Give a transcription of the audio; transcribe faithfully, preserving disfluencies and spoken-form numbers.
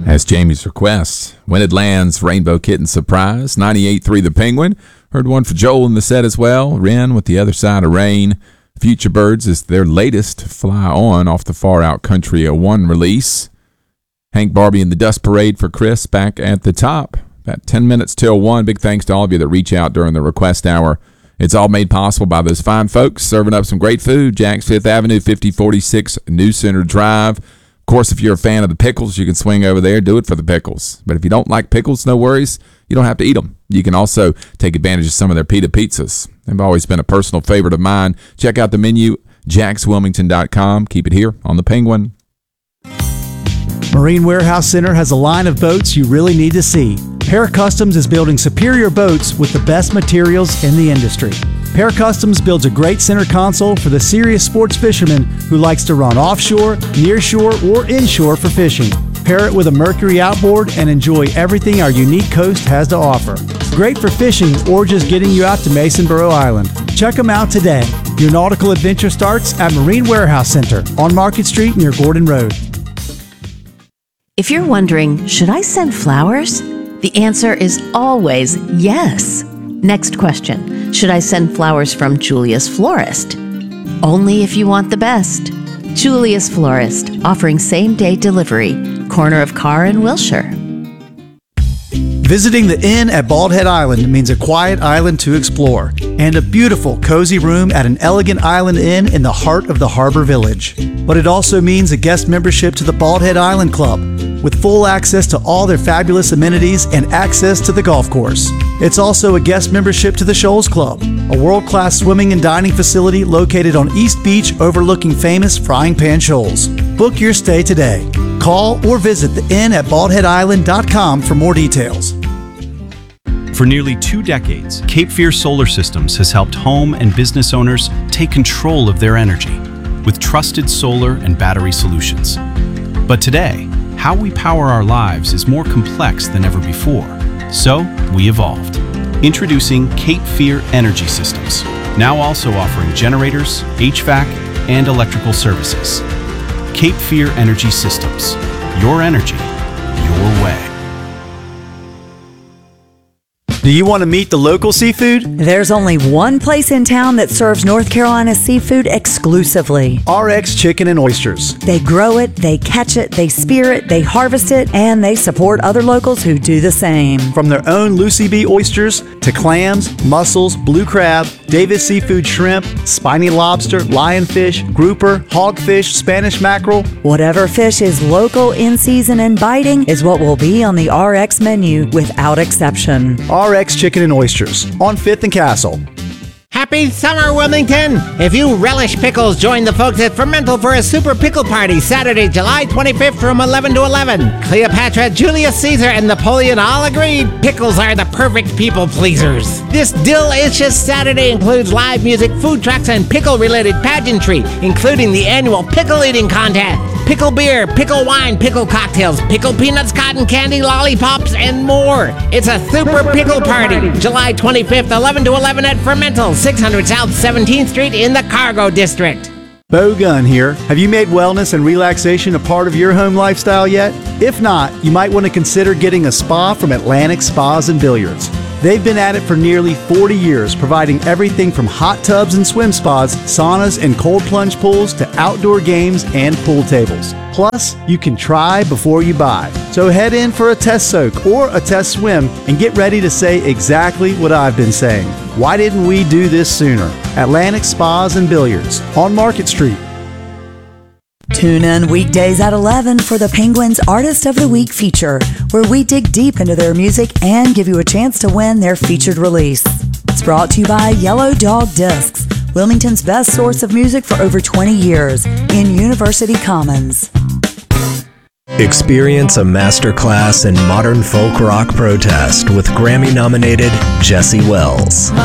As Jamie's request, when it lands, Rainbow Kitten Surprise, ninety-eight point three The Penguin. Heard one for Joel in the set as well. Wren with The Other Side of Rain. Future Birds is their latest Fly On off the Far Out Country a one release. Hank Barbie and the Dust Parade for Chris back at the top. About ten minutes till one. Big thanks to all of you that reach out during the request hour. It's all made possible by those fine folks serving up some great food. Jack's Fifth Avenue, fifty forty-six New Center Drive. Of course, if you're a fan of the pickles, you can swing over there, do it for the pickles. But if you don't like pickles, no worries. You don't have to eat them. You can also take advantage of some of their pita pizzas. They've always been a personal favorite of mine. Check out the menu, jacks wilmington dot com. Keep it here on The Penguin. Marine Warehouse Center has a line of boats you really need to see. Para Customs is building superior boats with the best materials in the industry. Para Customs builds a great center console for the serious sports fisherman who likes to run offshore, nearshore, or inshore for fishing. Pair it with a Mercury outboard and enjoy everything our unique coast has to offer. Great for fishing or just getting you out to Masonboro Island. Check them out today. Your nautical adventure starts at Marine Warehouse Center on Market Street near Gordon Road. If you're wondering, should I send flowers? The answer is always yes. Next question, should I send flowers from Julia's Florist? Only if you want the best. Julia's Florist, offering same-day delivery, corner of Carr and Wilshire. Visiting the Inn at Bald Head Island means a quiet island to explore and a beautiful, cozy room at an elegant island inn in the heart of the harbor village. But it also means a guest membership to the Bald Head Island Club with full access to all their fabulous amenities and access to the golf course. It's also a guest membership to the Shoals Club, a world-class swimming and dining facility located on East Beach overlooking famous Frying Pan Shoals. Book your stay today. Call or visit the inn at bald head island dot com for more details. For nearly two decades, Cape Fear Solar Systems has helped home and business owners take control of their energy with trusted solar and battery solutions. But today, how we power our lives is more complex than ever before. So, we evolved. Introducing Cape Fear Energy Systems, now also offering generators, H V A C, and electrical services. Cape Fear Energy Systems. Your energy, your way. Do you want to meet the local seafood? There's only one place in town that serves North Carolina seafood exclusively. R X Chicken and Oysters. They grow it, they catch it, they spear it, they harvest it, and they support other locals who do the same. From their own Lucy B oysters to clams, mussels, blue crab, Davis seafood shrimp, spiny lobster, lionfish, grouper, hogfish, Spanish mackerel. Whatever fish is local, in season, and biting is what will be on the R X menu without exception. R X Chicken and Oysters on fifth and Castle. Happy summer, Wilmington! If you relish pickles, join the folks at Fermental for a super pickle party Saturday, July twenty-fifth from eleven to eleven. Cleopatra, Julius Caesar, and Napoleon all agreed pickles are the perfect people pleasers. This delicious Saturday includes live music, food trucks, and pickle-related pageantry, including the annual pickle eating contest. Pickle beer, pickle wine, pickle cocktails, pickle peanuts, cotton candy, lollipops, and more. It's a super pickle party, July twenty-fifth, eleven to eleven at Fermental, six hundred South seventeenth Street in the Cargo District. Bo Gunn here. Have you made wellness and relaxation a part of your home lifestyle yet? If not, you might want to consider getting a spa from Atlantic Spas and Billiards. They've been at it for nearly forty years, providing everything from hot tubs and swim spas, saunas and cold plunge pools to outdoor games and pool tables. Plus, you can try before you buy. So head in for a test soak or a test swim and get ready to say exactly what I've been saying. Why didn't we do this sooner? Atlantic Spas and Billiards on Market Street. Tune in weekdays at eleven for the Penguins Artist of the Week feature, where we dig deep into their music and give you a chance to win their featured release. It's brought to you by Yellow Dog Discs, Wilmington's best source of music for over twenty years in University Commons. Experience a masterclass in modern folk rock protest with Grammy-nominated Jesse Wells.